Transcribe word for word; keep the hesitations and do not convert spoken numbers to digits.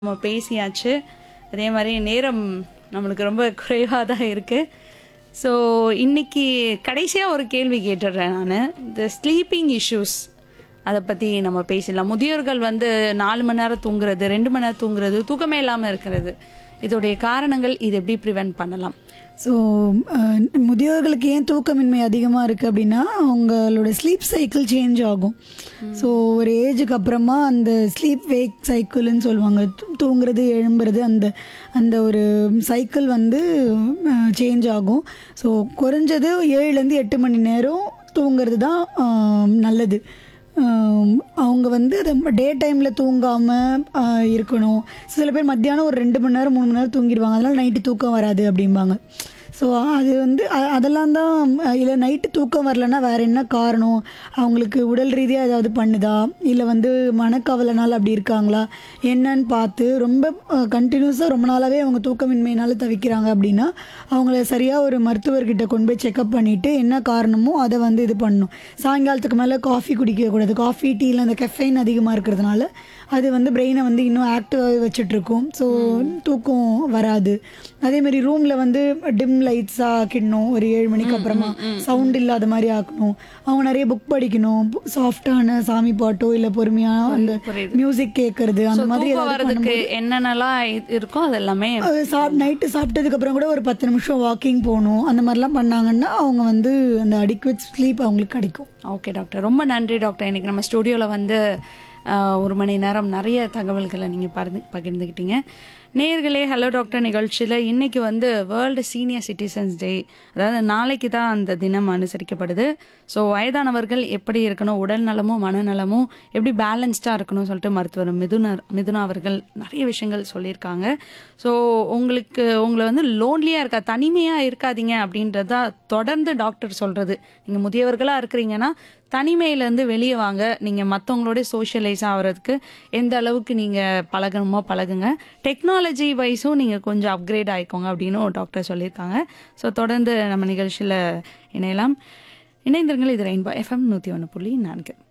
நம்ம பேசியாச்சு. அதே மாரி நேரம் நம்மளுக்கு ரொம்ப குறைவா தான் இருக்கு. ஸோ இன்னைக்கு கடைசியா ஒரு கேள்வி கேட்டுடுறேன் நானு. இந்த ஸ்லீப்பிங் இஷ்யூஸ் அத பத்தி நம்ம பேசலாம். முதியோர்கள் வந்து நாலு மணி நேரம் தூங்குறது, ரெண்டு மணி நேரம் தூங்குறது, தூக்கமே இல்லாம இருக்கிறது. இதோடைய காரணங்கள் இது எப்படி பிரிவென்ட் பண்ணலாம்? ஸோ முதியோர்களுக்கு ஏன் தூக்கமின்மை அதிகமாக இருக்குது அப்படின்னா அவங்களோட ஸ்லீப் சைக்கிள் சேஞ்ச் ஆகும். ஸோ ஒரு ஏஜுக்கு அப்புறமா அந்த ஸ்லீப் வேக் சைக்கிள்னு சொல்லுவாங்க. தூ- தூங்குறது எழும்புறது அந்த அந்த ஒரு சைக்கிள் வந்து சேஞ்ச் ஆகும். ஸோ குறைஞ்சது ஏழுலேருந்து எட்டு மணி நேரம் தூங்குறது தான் ஆம், நல்லது. ஆம், அவங்க வந்து அதை டே டைமில் தூங்காமல் இருக்கணும். சில பேர் மத்தியானம் ஒரு ரெண்டு மணி நேரம் மூணு மணி நேரம் தூங்கிடுவாங்க, அதனால் நைட்டு தூக்கம் வராது அப்படிம்பாங்க. ஸோ அது வந்து அ- அதெல்லாம் தான். இல்லை நைட்டு தூக்கம் வரலன்னா வேறு என்ன காரணம், அவங்களுக்கு உடல் ரீதியாக ஏதாவது பண்ணுதா, இல்லை வந்து மனக்கவலைனால அப்படி இருக்காங்களா என்னன்னு பார்த்து ரொம்ப கண்டினியூஸாக ரொம்ப நாளாகவே அவங்க தூக்கமின்மையினால தவிக்கிறாங்க அப்படின்னா அவங்கள சரியாக ஒரு மருத்துவர்கிட்ட கொண்டு போய் செக்அப் பண்ணிவிட்டு என்ன காரணமோ அதை வந்து இது பண்ணணும். சாயங்காலத்துக்கு மேலே காஃபி குடிக்கக்கூடாது. காஃபி டீயில் அந்த கெஃபைன் அதிகமாக இருக்கிறதுனால அது வந்து பிரெயினை வந்து இன்னும் ஆக்டிவாகவே வச்சுட்ருக்கும். ஸோ தூக்கம் வராது. அதேமாதிரி ரூமில் வந்து டிம் லைட்ஸாக ஆக்கிடணும். ஒரு ஏழு மணிக்கு அப்புறமா சவுண்ட் இல்லாத மாதிரி ஆக்கணும். அவங்க நிறைய புக் படிக்கணும். சாஃப்டான சாமி பாட்டோ இல்லை பொறுமையான அந்த புரியுது. மியூசிக் கேட்கறது அந்த மாதிரி தூக்கம் ஏதாவது வர்றதுக்கு என்னென்னலாம் இ- இருக்கோ அது எல்லாமே அது சாப் நைட்டு சாப்பிட்டதுக்கப்புறம் கூட ஒரு பத்து நிமிஷம் வாக்கிங் போகணும். அந்த மாதிரிலாம் பண்ணாங்கன்னா அவங்க வந்து அந்த அடிக்வேட் ஸ்லீப் அவங்களுக்கு கிடைக்கும். ஓகே டாக்டர், ரொம்ப நன்றி டாக்டர். இன்னைக்கு நம்ம ஸ்டுடியோவில் வந்து ஆஹ், ஒரு மணி நேரம் நிறைய தகவல்களை நீங்கள் பகிர்ந்து பகிர்ந்துக்கிட்டீங்க. நேயர்களே, ஹலோ டாக்டர் நிகழ்ச்சியில் இன்னைக்கு வந்து வேர்ல்டு சீனியர் சிட்டிசன்ஸ் டே, அதாவது நாளைக்கு தான் அந்த தினம் அனுசரிக்கப்படுது. ஸோ வயதானவர்கள் எப்படி இருக்கணும், உடல் நலமும் மனநலமும் எப்படி பேலன்ஸ்டாக இருக்கணும் சொல்லிட்டு மருத்துவர் மிதுனர் மிதுனா அவர்கள் நிறைய விஷயங்கள் சொல்லியிருக்காங்க. ஸோ உங்களுக்கு உங்களை வந்து லோன்லியாக இருக்கா, தனிமையாக இருக்காதீங்க அப்படின்றதா தொடர்ந்து டாக்டர் சொல்கிறது. நீங்கள் முதியவர்களாக இருக்கிறீங்கன்னா தனிமையிலேருந்து வெளியே வாங்க. நீங்கள் மற்றவங்களோட சோஷியலைஸ் ஆகிறதுக்கு எந்த அளவுக்கு நீங்கள் பழகணுமோ பழகுங்க. டெக்னாலஜி வைஸும் நீங்கள் கொஞ்சம் அப்கிரேட் ஆகிக்கோங்க அப்படின்னு டாக்டர் சொல்லியிருக்காங்க. ஸோ தொடர்ந்து நம்ம நிகழ்ச்சியில் இணையலாம். இணைந்திருங்கள். இது ரெயின்போ எஃப்எம் நூற்றி ஒன்று புள்ளி நான்கு.